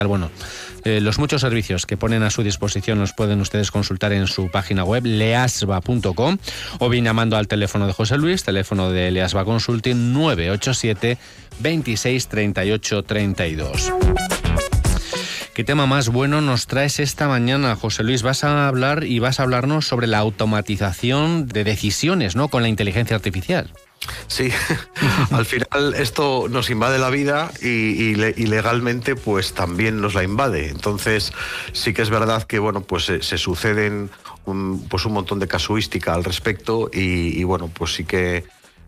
Bueno, los muchos servicios que ponen a su disposición los pueden ustedes consultar en su página web leasba.com o bien llamando al teléfono de José Luis, teléfono de Leasba Consulting 987 26 38 32. ¿Qué tema más bueno nos traes esta mañana, José Luis? Vas a hablarnos sobre la automatización de decisiones, ¿no?, con la inteligencia artificial. Sí, al final esto nos invade la vida y legalmente pues también nos la invade. Entonces sí que es verdad que bueno, pues se suceden un montón de casuística al respecto y bueno, pues sí que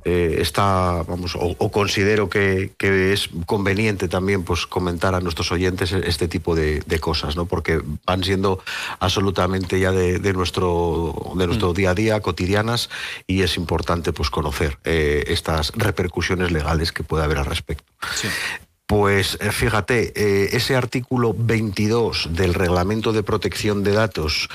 considero que es conveniente también pues comentar a nuestros oyentes este tipo de cosas, ¿no? Porque van siendo absolutamente ya de nuestro día a día, cotidianas, y es importante pues conocer estas repercusiones legales que puede haber al respecto. Sí. Pues fíjate, ese artículo 22 del Reglamento de Protección de Datos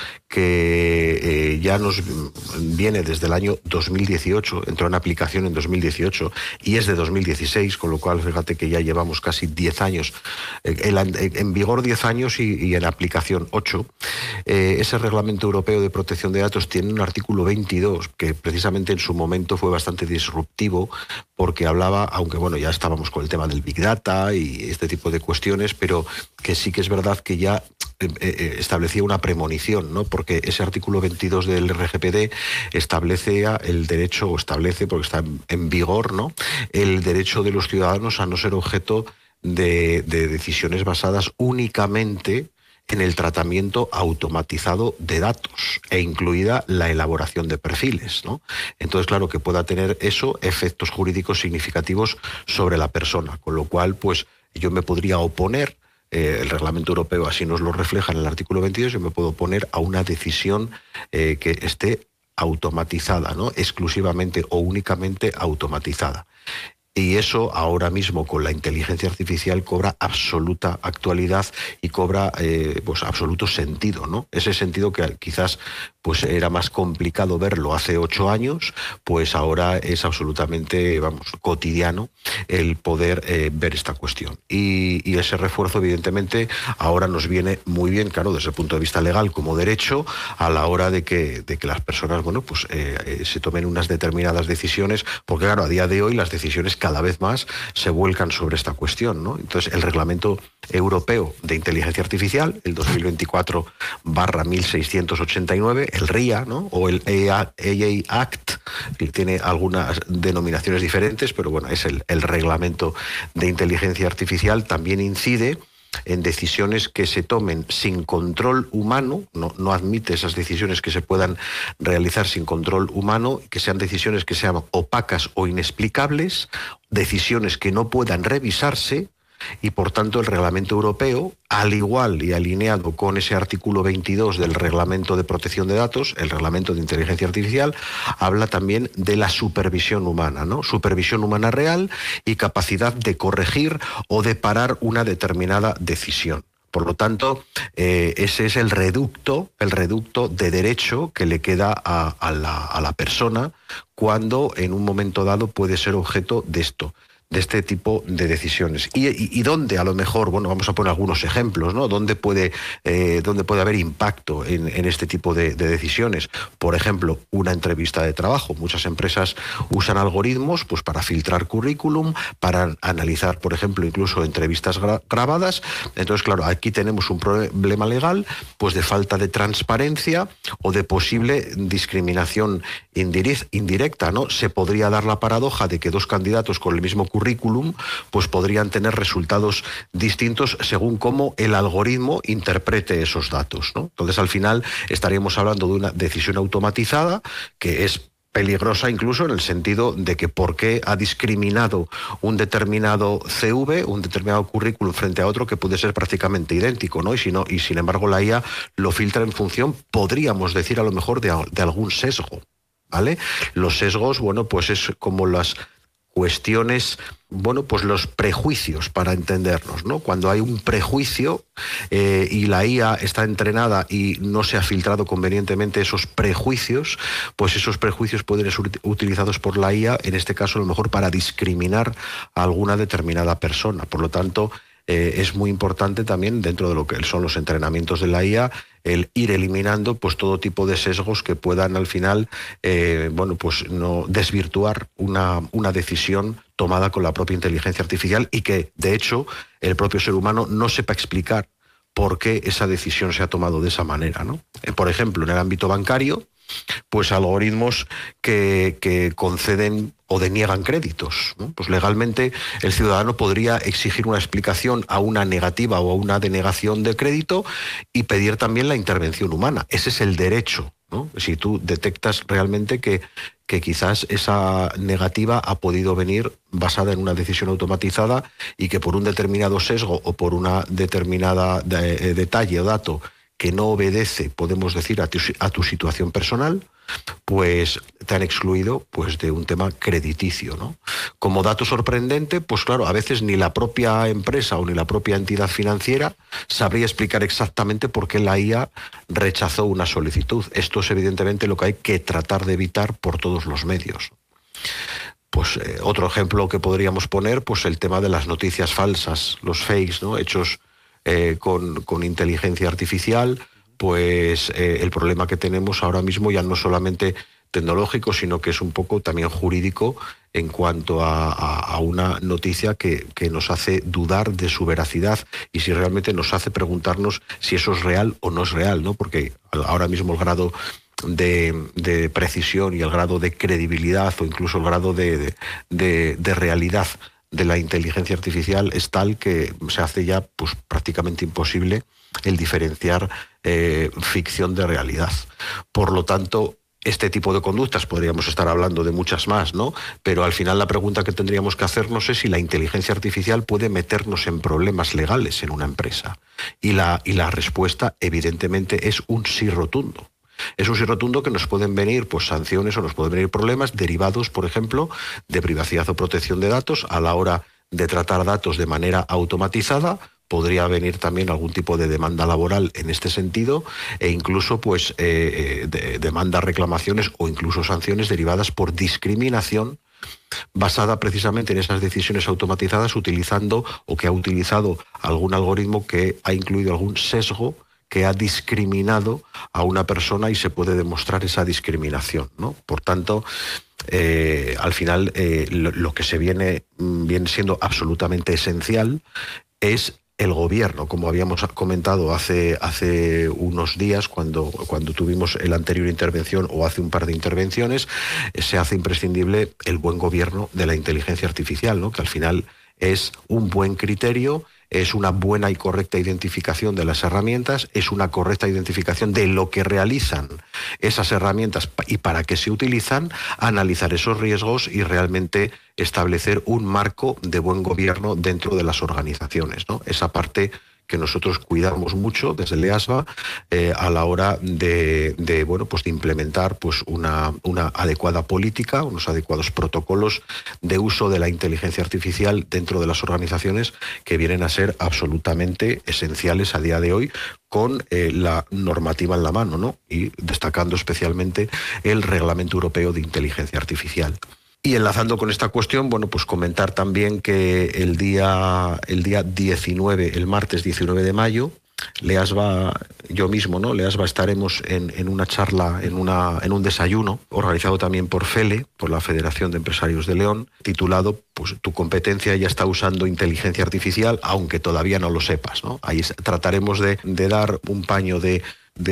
que ya nos viene desde el año 2018, entró en aplicación en 2018 y es de 2016, con lo cual fíjate que ya llevamos casi 10 años, en vigor 10 años y en aplicación 8. Ese Reglamento Europeo de Protección de Datos tiene un artículo 22 que precisamente en su momento fue bastante disruptivo porque hablaba, aunque bueno, ya estábamos con el tema del Big Data y este tipo de cuestiones, pero que sí que es verdad que ya establecía una premonición, ¿no? Porque ese artículo 22 del RGPD establece el derecho, porque está en vigor, ¿no?, el derecho de los ciudadanos a no ser objeto de decisiones basadas únicamente en el tratamiento automatizado de datos e incluida la elaboración de perfiles, ¿no? Entonces, claro, que pueda tener eso efectos jurídicos significativos sobre la persona, con lo cual, pues, yo me podría oponer, el Reglamento Europeo así nos lo refleja en el artículo 22, yo me puedo oponer a una decisión que esté automatizada, ¿no?, exclusivamente o únicamente automatizada. Y eso ahora mismo con la inteligencia artificial cobra absoluta actualidad y cobra pues absoluto sentido, ¿no? Ese sentido que quizás pues era más complicado verlo hace 8 años, pues ahora es absolutamente, cotidiano el poder ver esta cuestión. Y ese refuerzo, evidentemente, ahora nos viene muy bien, claro, desde el punto de vista legal como derecho, a la hora de que las personas, bueno, pues se tomen unas determinadas decisiones, porque claro, a día de hoy las decisiones cada vez más se vuelcan sobre esta cuestión, ¿no? Entonces, el Reglamento Europeo de Inteligencia Artificial, el 2024/1689, el RIA, ¿no?, o el AI Act, que tiene algunas denominaciones diferentes, pero bueno, es el Reglamento de Inteligencia Artificial, también incide en decisiones que se tomen sin control humano, no admite esas decisiones que se puedan realizar sin control humano, que sean decisiones que sean opacas o inexplicables, decisiones que no puedan revisarse, y por tanto el Reglamento Europeo, al igual y alineado con ese artículo 22 del Reglamento de Protección de Datos, el Reglamento de Inteligencia Artificial, habla también de la supervisión humana, ¿no? Supervisión humana real y capacidad de corregir o de parar una determinada decisión. Por lo tanto, ese es el reducto de derecho que le queda a la persona cuando en un momento dado puede ser objeto de este tipo de decisiones. Y dónde, a lo mejor, bueno, vamos a poner algunos ejemplos, ¿no? ¿Dónde puede haber impacto en este tipo de decisiones? Por ejemplo, una entrevista de trabajo. Muchas empresas usan algoritmos pues para filtrar currículum, para analizar, por ejemplo, incluso entrevistas grabadas. Entonces, claro, aquí tenemos un problema legal pues de falta de transparencia o de posible discriminación indirecta, ¿no? Se podría dar la paradoja de que dos candidatos con el mismo currículum pues podrían tener resultados distintos según cómo el algoritmo interprete esos datos, ¿no? Entonces, al final estaríamos hablando de una decisión automatizada que es peligrosa incluso en el sentido de que por qué ha discriminado un determinado CV, un determinado currículum frente a otro que puede ser prácticamente idéntico, ¿no? Y sin embargo la IA lo filtra en función, podríamos decir a lo mejor, de algún sesgo, ¿vale? Los sesgos, bueno, pues es como las cuestiones, bueno, pues los prejuicios, para entendernos, ¿no? Cuando hay un prejuicio y la IA está entrenada y no se ha filtrado convenientemente esos prejuicios, pues esos prejuicios pueden ser utilizados por la IA, en este caso a lo mejor para discriminar a alguna determinada persona. Por lo tanto, es muy importante también dentro de lo que son los entrenamientos de la IA, el ir eliminando pues todo tipo de sesgos que puedan al final pues no desvirtuar una decisión tomada con la propia inteligencia artificial y que de hecho el propio ser humano no sepa explicar por qué esa decisión se ha tomado de esa manera, ¿no? Por ejemplo, en el ámbito bancario, pues algoritmos que conceden o deniegan créditos, ¿no? Pues legalmente el ciudadano podría exigir una explicación a una negativa o a una denegación de crédito y pedir también la intervención humana. Ese es el derecho, ¿no? Si tú detectas realmente que quizás esa negativa ha podido venir basada en una decisión automatizada y que por un determinado sesgo o por una determinada detalle o dato que no obedece, podemos decir, a tu situación personal, pues te han excluido pues de un tema crediticio, ¿no? Como dato sorprendente, pues claro, a veces ni la propia empresa o ni la propia entidad financiera sabría explicar exactamente por qué la IA rechazó una solicitud. Esto es evidentemente lo que hay que tratar de evitar por todos los medios. Pues otro ejemplo que podríamos poner, pues el tema de las noticias falsas, los fakes, ¿no? Hechos con inteligencia artificial, pues el problema que tenemos ahora mismo ya no solamente tecnológico, sino que es un poco también jurídico en cuanto a una noticia que nos hace dudar de su veracidad y si realmente nos hace preguntarnos si eso es real o no es real, ¿no? Porque ahora mismo el grado de precisión y el grado de credibilidad o incluso el grado de realidad de la inteligencia artificial es tal que se hace ya pues prácticamente imposible el diferenciar ficción de realidad. Por lo tanto, este tipo de conductas, podríamos estar hablando de muchas más, ¿no? Pero al final la pregunta que tendríamos que hacernos es si la inteligencia artificial puede meternos en problemas legales en una empresa. Y la respuesta, evidentemente, es un sí rotundo. Es un sí rotundo que nos pueden venir pues sanciones o nos pueden venir problemas derivados, por ejemplo, de privacidad o protección de datos a la hora de tratar datos de manera automatizada. Podría venir también algún tipo de demanda laboral en este sentido e incluso pues demandas, reclamaciones o incluso sanciones derivadas por discriminación basada precisamente en esas decisiones automatizadas utilizando o que ha utilizado algún algoritmo que ha incluido algún sesgo que ha discriminado a una persona y se puede demostrar esa discriminación, ¿no? Por tanto, al final lo que se viene siendo absolutamente esencial es el gobierno, como habíamos comentado hace unos días cuando tuvimos la anterior intervención o hace un par de intervenciones, se hace imprescindible el buen gobierno de la inteligencia artificial, ¿no? Que al final es un buen criterio, es una buena y correcta identificación de las herramientas, es una correcta identificación de lo que realizan esas herramientas y para qué se utilizan, analizar esos riesgos y realmente establecer un marco de buen gobierno dentro de las organizaciones, ¿no? Esa parte que nosotros cuidamos mucho desde el EASBA a la hora de implementar pues una adecuada política, unos adecuados protocolos de uso de la inteligencia artificial dentro de las organizaciones que vienen a ser absolutamente esenciales a día de hoy con la normativa en la mano, ¿no? Y destacando especialmente el Reglamento Europeo de Inteligencia Artificial. Y enlazando con esta cuestión, bueno, pues comentar también que el día 19, el martes 19 de mayo, LEASBA, yo mismo, ¿no? LEASBA estaremos en una charla, en un desayuno, organizado también por FELE, por la Federación de Empresarios de León, titulado, pues tu competencia ya está usando inteligencia artificial, aunque todavía no lo sepas, ¿no? Ahí trataremos de dar un paño de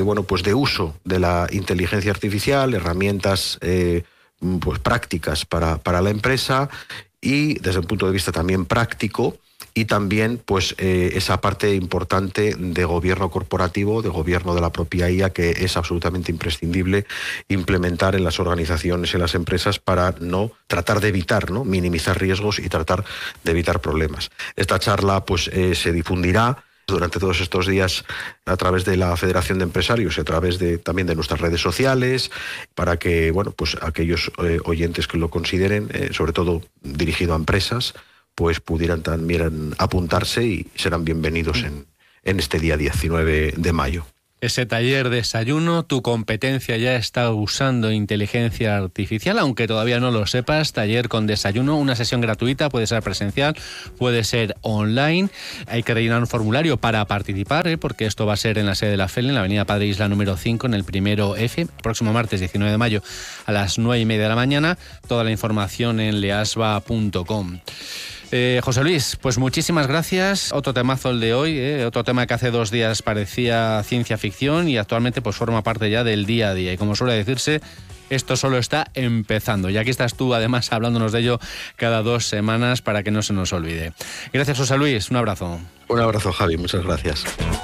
uso de la inteligencia artificial, herramientas pues prácticas para la empresa y desde un punto de vista también práctico y también pues esa parte importante de gobierno corporativo, de gobierno de la propia IA que es absolutamente imprescindible implementar en las organizaciones, en las empresas para no tratar de evitar, ¿no? Minimizar riesgos y tratar de evitar problemas. Esta charla pues se difundirá durante todos estos días a través de la Federación de Empresarios y a través también de nuestras redes sociales para que pues aquellos oyentes que lo consideren, sobre todo dirigido a empresas, pues pudieran también apuntarse y serán bienvenidos en este día 19 de mayo. Ese taller desayuno, tu competencia ya está usando inteligencia artificial, aunque todavía no lo sepas. Taller con desayuno, una sesión gratuita, puede ser presencial, puede ser online. Hay que rellenar un formulario para participar, porque esto va a ser en la sede de la FEL, en la avenida Padre Isla número 5, en el primero F, próximo martes 19 de mayo a las 9:30 de la mañana. Toda la información en leasba.com. José Luis, pues muchísimas gracias. Otro temazo el de hoy, otro tema que hace 2 días parecía ciencia ficción y actualmente pues forma parte ya del día a día. Y como suele decirse, esto solo está empezando. Y aquí estás tú, además, hablándonos de ello cada 2 semanas para que no se nos olvide. Gracias, José Luis. Un abrazo. Un abrazo, Javi. Muchas gracias.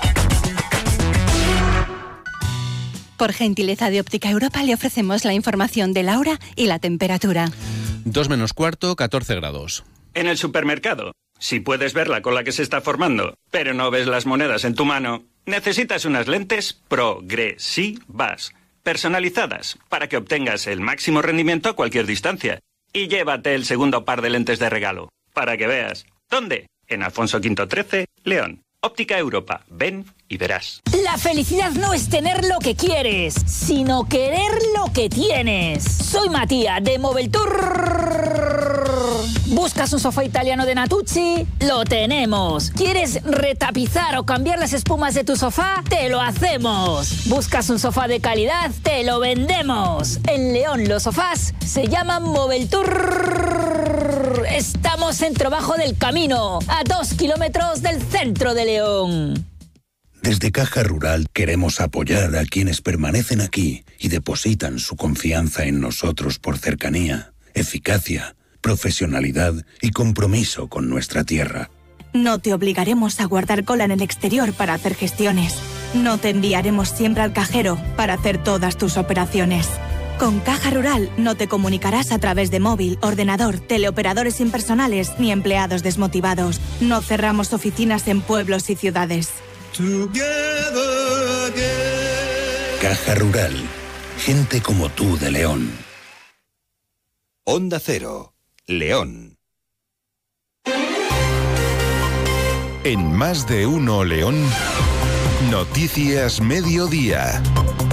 Por gentileza de Óptica Europa le ofrecemos la información de la hora y la temperatura. 2 menos cuarto, 14 grados. En el supermercado, si puedes ver la cola que se está formando, pero no ves las monedas en tu mano, necesitas unas lentes progresivas, personalizadas, para que obtengas el máximo rendimiento a cualquier distancia. Y llévate el segundo par de lentes de regalo, para que veas. ¿Dónde? En Alfonso V 13, León. Óptica Europa. Ven y verás. La felicidad no es tener lo que quieres, sino querer lo que tienes. Soy Matías de Moveltour. ¿Buscas un sofá italiano de Natuzzi? ¡Lo tenemos! ¿Quieres retapizar o cambiar las espumas de tu sofá? ¡Te lo hacemos! ¿Buscas un sofá de calidad? ¡Te lo vendemos! En León los sofás se llaman Moveltour. Estamos en Trabajo del Camino, a 2 kilómetros del centro de León. Desde Caja Rural queremos apoyar a quienes permanecen aquí y depositan su confianza en nosotros por cercanía, eficacia, profesionalidad y compromiso con nuestra tierra. No te obligaremos a guardar cola en el exterior para hacer gestiones. No te enviaremos siempre al cajero para hacer todas tus operaciones. Con Caja Rural no te comunicarás a través de móvil, ordenador, teleoperadores impersonales ni empleados desmotivados. No cerramos oficinas en pueblos y ciudades. Caja Rural. Gente como tú de León. Onda Cero. León. En Más de Uno León, Noticias Mediodía.